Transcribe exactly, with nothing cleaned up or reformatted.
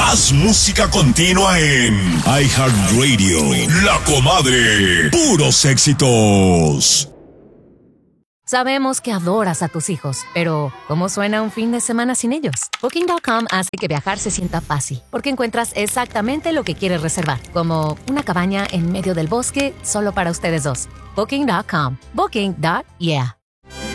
Más música continua en iHeartRadio. La Comadre. Puros éxitos. Sabemos que adoras a tus hijos, pero ¿cómo suena un fin de semana sin ellos? Booking punto com hace que viajar se sienta fácil, porque encuentras exactamente lo que quieres reservar, como una cabaña en medio del bosque solo para ustedes dos. Booking punto com. Booking. Yeah.